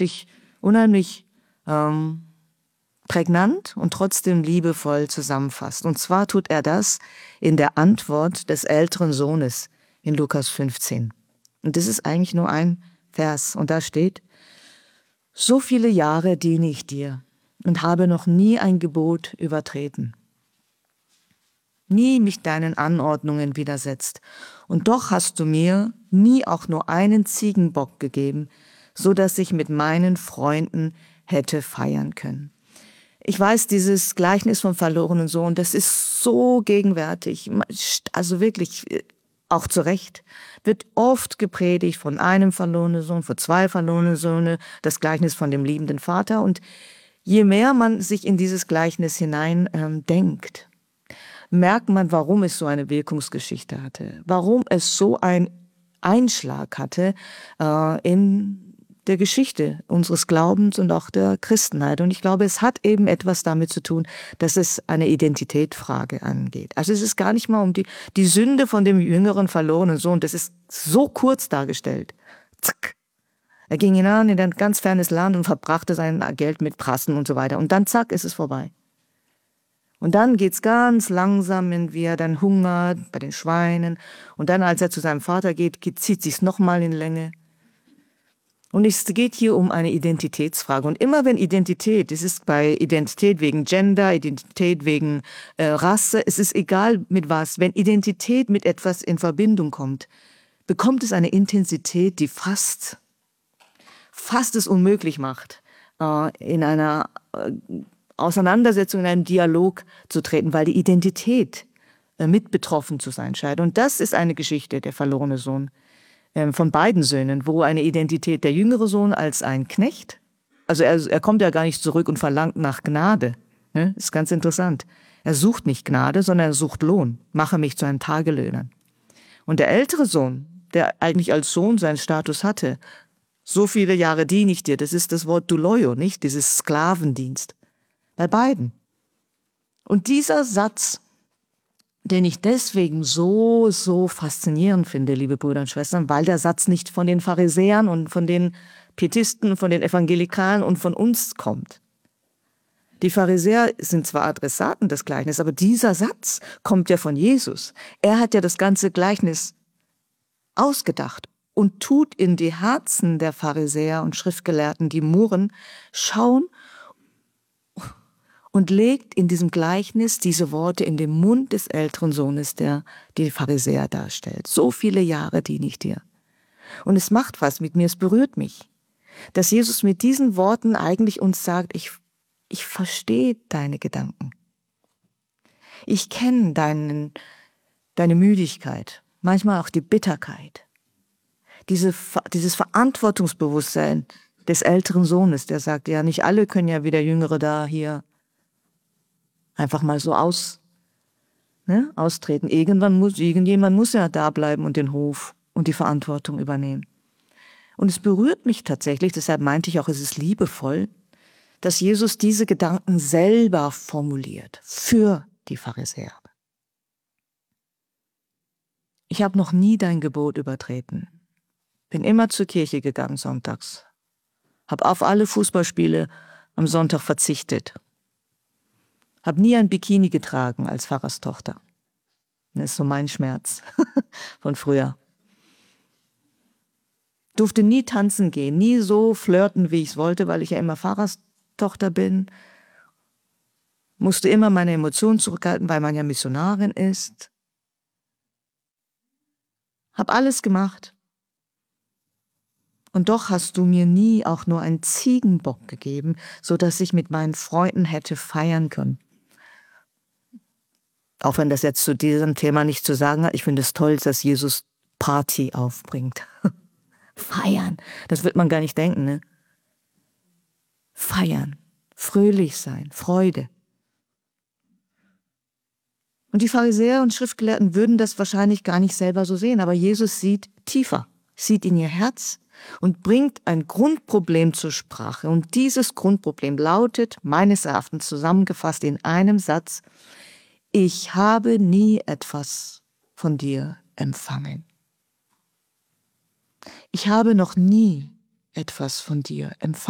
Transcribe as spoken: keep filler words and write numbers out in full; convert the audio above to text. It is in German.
wirklich unheimlich ähm, prägnant und trotzdem liebevoll zusammenfasst. Und zwar tut er das in der Antwort des älteren Sohnes in Lukas fünfzehn. Und das ist eigentlich nur ein Vers. Und da steht: So viele Jahre diene ich dir und habe noch nie ein Gebot übertreten, nie mich deinen Anordnungen widersetzt. Und doch hast du mir nie auch nur einen Ziegenbock gegeben, so dass ich mit meinen Freunden hätte feiern können. Ich weiß, dieses Gleichnis vom verlorenen Sohn, das ist so gegenwärtig, also wirklich auch zu Recht, wird oft gepredigt von einem verlorenen Sohn, von zwei verlorenen Söhne, das Gleichnis von dem liebenden Vater. Und je mehr man sich in dieses Gleichnis hinein ähm, denkt, merkt man, warum es so eine Wirkungsgeschichte hatte, warum es so einen Einschlag hatte äh, in der Geschichte unseres Glaubens und auch der Christenheit. Und ich glaube, es hat eben etwas damit zu tun, dass es eine Identitätsfrage angeht. Also es ist gar nicht mal um die, die Sünde von dem jüngeren verlorenen Sohn, das ist so kurz dargestellt. Zack. Er ging hinein in ein ganz fernes Land und verbrachte sein Geld mit Prassen und so weiter. Und dann zack, ist es vorbei. Und dann geht's ganz langsam, wenn wir dann hungert bei den Schweinen. Und dann, als er zu seinem Vater geht, geht zieht sich's nochmal in Länge. Und es geht hier um eine Identitätsfrage. Und immer wenn Identität, es ist bei Identität wegen Gender, Identität wegen äh, Rasse, es ist egal mit was, wenn Identität mit etwas in Verbindung kommt, bekommt es eine Intensität, die fast, fast es unmöglich macht, äh, in einer äh, Auseinandersetzung, in einem Dialog zu treten, weil die Identität äh, mit betroffen zu sein scheint. Und das ist eine Geschichte, der verlorene Sohn, von beiden Söhnen, wo eine Identität, der jüngere Sohn als ein Knecht, also er, er kommt ja gar nicht zurück und verlangt nach Gnade. Ne? Ist ganz interessant. Er sucht nicht Gnade, sondern er sucht Lohn. Mache mich zu einem Tagelöhner. Und der ältere Sohn, der eigentlich als Sohn seinen Status hatte, so viele Jahre diene ich dir, das ist das Wort Douloio, nicht? Dieses Sklavendienst. Bei beiden. Und dieser Satz, den ich deswegen so, so faszinierend finde, liebe Brüder und Schwestern, weil der Satz nicht von den Pharisäern und von den Pietisten, von den Evangelikalen und von uns kommt. Die Pharisäer sind zwar Adressaten des Gleichnisses, aber dieser Satz kommt ja von Jesus. Er hat ja das ganze Gleichnis ausgedacht und tut in die Herzen der Pharisäer und Schriftgelehrten, die murren, schauen und legt in diesem Gleichnis diese Worte in den Mund des älteren Sohnes, der die Pharisäer darstellt. So viele Jahre diene ich dir. Und es macht was mit mir, es berührt mich, dass Jesus mit diesen Worten eigentlich uns sagt, ich, ich verstehe deine Gedanken. Ich kenne deinen, deine Müdigkeit, manchmal auch die Bitterkeit, diese, dieses Verantwortungsbewusstsein des älteren Sohnes, der sagt, ja, nicht alle können ja wie der Jüngere da hier einfach mal so aus, ne, austreten. Irgendwann muss, irgendjemand muss ja da bleiben und den Hof und die Verantwortung übernehmen. Und es berührt mich tatsächlich, deshalb meinte ich auch, es ist liebevoll, dass Jesus diese Gedanken selber formuliert für die Pharisäer. Ich habe noch nie dein Gebot übertreten. Bin immer zur Kirche gegangen sonntags. Habe auf alle Fußballspiele am Sonntag verzichtet. Habe nie ein Bikini getragen als Pfarrerstochter. Das ist so mein Schmerz von früher. Durfte nie tanzen gehen, nie so flirten, wie ich es wollte, weil ich ja immer Pfarrerstochter bin. Musste immer meine Emotionen zurückhalten, weil man ja Missionarin ist. Hab alles gemacht. Und doch hast du mir nie auch nur einen Ziegenbock gegeben, so dass ich mit meinen Freunden hätte feiern können. Auch wenn das jetzt zu diesem Thema nicht zu sagen hat, ich finde es toll, dass Jesus Party aufbringt. Feiern, das wird man gar nicht denken, ne? Feiern, fröhlich sein, Freude. Und die Pharisäer und Schriftgelehrten würden das wahrscheinlich gar nicht selber so sehen, aber Jesus sieht tiefer, sieht in ihr Herz und bringt ein Grundproblem zur Sprache. Und dieses Grundproblem lautet, meines Erachtens zusammengefasst in einem Satz: Ich habe nie etwas von dir empfangen. Ich habe noch nie etwas von dir empfangen.